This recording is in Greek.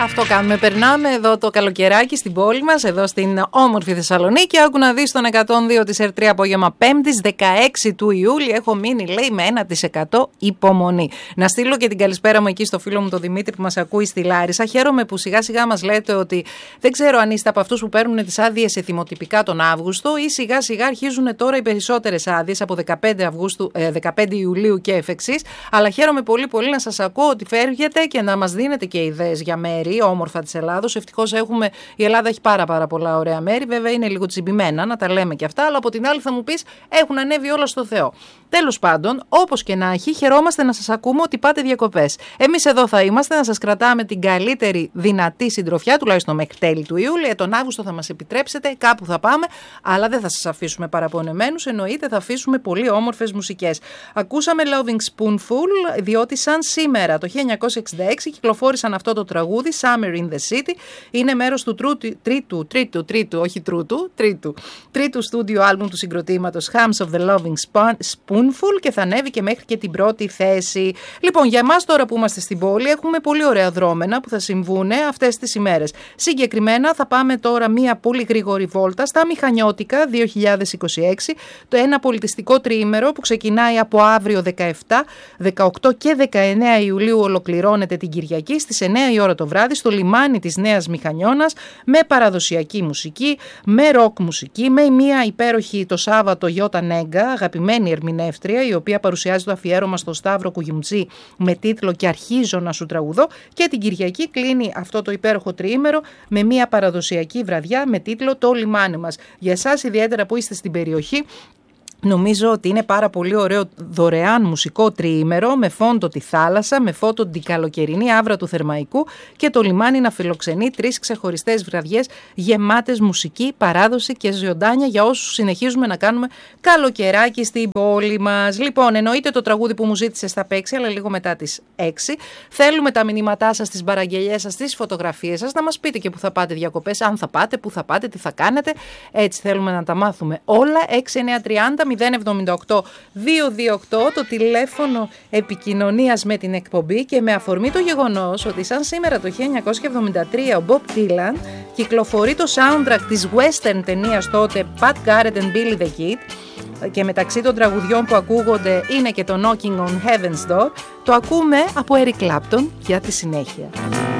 Αυτό κάνουμε. Περνάμε εδώ το καλοκαιράκι στην πόλη μας, εδώ στην όμορφη Θεσσαλονίκη. Άκου να δεις τον 102 της R3 απόγευμα 5ης 16 του Ιούλη. Έχω μείνει, λέει, με 1% υπομονή. Να στείλω και την καλησπέρα μου εκεί στο φίλο μου τον Δημήτρη που μας ακούει στη Λάρισα. Χαίρομαι που σιγά σιγά μας λέτε ότι δεν ξέρω αν είστε από αυτούς που παίρνουν τις άδειες σε θυμοτυπικά τον Αύγουστο ή σιγά σιγά αρχίζουν τώρα οι περισσότερες άδειες από 15 Ιουλίου και εφ' εξής. Αλλά χαίρομαι πολύ πολύ να σας ακούω ότι φεύγετε και να μας δίνετε και ιδέες για μέρη όμορφα της Ελλάδος. Ευτυχώς η Ελλάδα έχει πάρα πολλά ωραία μέρη. Βέβαια είναι λίγο τσιμπημένα, να τα λέμε και αυτά, αλλά από την άλλη θα μου πεις έχουν ανέβει όλα στο Θεό. Τέλος πάντων, όπως και να έχει, χαιρόμαστε να σας ακούμε ότι πάτε διακοπές. Εμείς εδώ θα είμαστε να σας κρατάμε την καλύτερη δυνατή συντροφιά, τουλάχιστον μέχρι τέλη του Ιούλη. Τον Αύγουστο θα μας επιτρέψετε, κάπου θα πάμε, αλλά δεν θα σας αφήσουμε παραπονεμένους. Εννοείται, θα αφήσουμε πολύ όμορφες μουσικές. Ακούσαμε Loving Spoonful, διότι σαν σήμερα το 1966 κυκλοφόρησαν αυτό το τραγούδι, Summer in the City. Είναι μέρος του τρίτου στούντιο άλμπουμ του συγκροτήματος Hams of the Loving Spoonful και θα ανέβει και μέχρι και την πρώτη θέση. Λοιπόν, για εμάς τώρα που είμαστε στην πόλη έχουμε πολύ ωραία δρόμενα που θα συμβούν αυτές τις ημέρες. Συγκεκριμένα θα πάμε τώρα μία πολύ γρήγορη βόλτα στα Μηχανιώτικα 2026, το ένα πολιτιστικό τριήμερο που ξεκινάει από αύριο 17, 18 και 19 Ιουλίου, ολοκληρώνεται την Κυριακή στις 9 η ώρα το βράδυ στο λιμάνι της Νέας Μηχανιώνας, με παραδοσιακή μουσική, με ροκ μουσική, με μία υπέροχη το Σάββατο Γιώτα Νέγκα, αγαπημένη ερμηνεύτρια, η οποία παρουσιάζει το αφιέρωμα στο Σταύρο Κουγιουμτζή με τίτλο «Και αρχίζω να σου τραγουδώ», και την Κυριακή κλείνει αυτό το υπέροχο τριήμερο με μία παραδοσιακή βραδιά με τίτλο «Το λιμάνι μας». Για εσάς ιδιαίτερα που είστε στην περιοχή, νομίζω ότι είναι πάρα πολύ ωραίο δωρεάν μουσικό τριήμερο με φόντο τη θάλασσα, με φόντο την καλοκαιρινή άβρα του Θερμαϊκού και το λιμάνι να φιλοξενεί 3 ξεχωριστές βραδιές γεμάτες μουσική, παράδοση και ζωντάνια για όσους συνεχίζουμε να κάνουμε καλοκαιράκι στην πόλη μας. Λοιπόν, εννοείται το τραγούδι που μου ζήτησε θα παίξει, αλλά λίγο μετά τις 6. Θέλουμε τα μηνύματά σας, τις παραγγελίες σας, τις φωτογραφίες σας, να μας πείτε και που θα πάτε διακοπές, αν θα πάτε, που θα πάτε, τι θα κάνετε. Έτσι θέλουμε να τα μάθουμε όλα. 6930 078 228 το τηλέφωνο επικοινωνίας με την εκπομπή, και με αφορμή το γεγονός ότι σαν σήμερα το 1973 ο Bob Dylan κυκλοφορεί το soundtrack της western ταινίας τότε Pat Garrett and Billy the Kid, και μεταξύ των τραγουδιών που ακούγονται είναι και το Knocking on Heaven's Door, το ακούμε από Eric Clapton για τη συνέχεια.